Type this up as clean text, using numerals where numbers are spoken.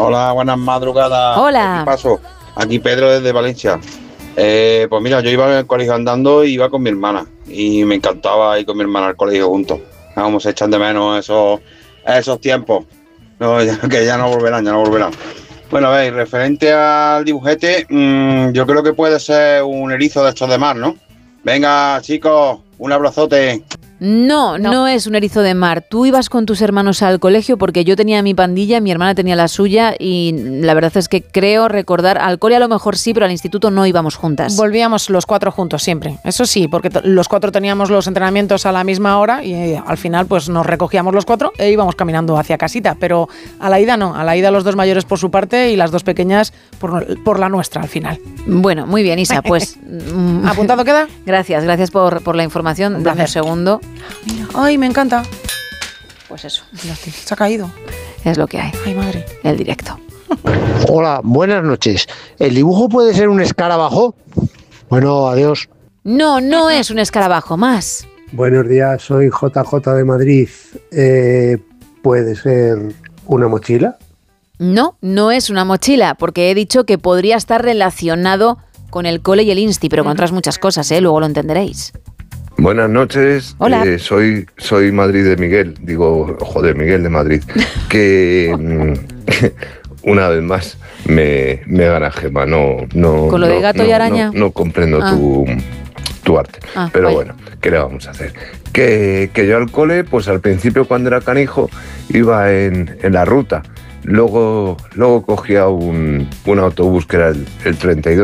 Hola, buenas madrugadas. Hola. ¿Qué paso? Aquí Pedro desde Valencia. Pues mira, yo iba al colegio andando y iba con mi hermana. Y me encantaba ir con mi hermana al colegio juntos. Vamos, se echan de menos esos tiempos. No, que ya no volverán. Bueno, a ver, referente al dibujete, yo creo que puede ser un erizo de estos de mar, ¿no? Venga, chicos, un abrazote. No es un erizo de mar. Tú ibas con tus hermanos al colegio porque yo tenía mi pandilla, mi hermana tenía la suya y la verdad es que creo recordar, al cole a lo mejor sí, pero al instituto no íbamos juntas. Volvíamos los 4 juntos siempre, eso sí, porque los 4 teníamos los entrenamientos a la misma hora y al final pues nos recogíamos los 4 e íbamos caminando hacia casita, pero a la ida no, a la ida los 2 mayores por su parte y las 2 pequeñas por la nuestra al final. Bueno, muy bien, Isa, pues... ¿Apuntado queda? Gracias por la información. Dame un segundo. Mira, ay, me encanta. Pues eso. Se ha caído. Es lo que hay. Ay, madre. El directo. Hola, buenas noches. ¿El dibujo puede ser un escarabajo? Bueno, adiós. No es un escarabajo más. Buenos días, soy JJ de Madrid. ¿Puede ser una mochila? No es una mochila, porque he dicho que podría estar relacionado con el cole y el insti, pero con otras muchas cosas, luego lo entenderéis. Buenas noches. Hola. Soy Madrid de Miguel, Miguel de Madrid, que una vez más me gana Gemma, ¿Con lo de gato y araña? No comprendo tu arte, pero bueno, ¿qué le vamos a hacer? Que yo al cole, pues al principio cuando era canijo, iba en la ruta, luego cogía un autobús que era el 32,